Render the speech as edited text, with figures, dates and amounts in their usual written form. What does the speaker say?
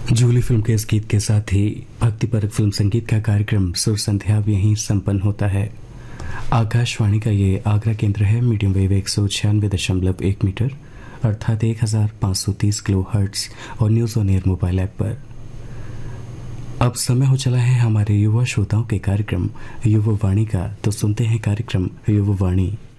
Jully film के इस गीत के साथ ही भक्तिपरक फिल्म संगीत का कार्यक्रम सुर संध्या यहीं संपन्न होता है। आकाशवाणी का ये आगरा केंद्र है। मीडियम वेव 196.1 मीटर अर्थात 1530 किलो हर्ट्ज और news on air mobile app पर। अब समय हो चला है हमारे युवा श्रोताओं के कार्यक्रम युवा वाणी का, तो सुनते हैं कार्यक्रम युवा वाणी।